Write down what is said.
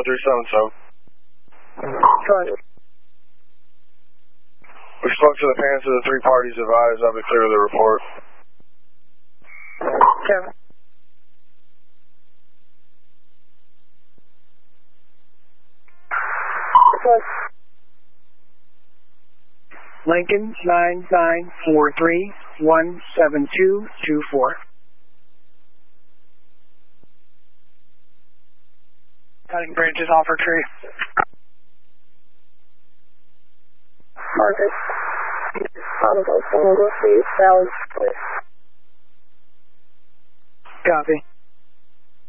4377. Roger. We spoke to the parents of the 3 parties advised of the clear of the report. Kevin. Lincoln 9943-17224. Cutting bridges off our tree. Marcus. Audible, please. Valid, please. Copy.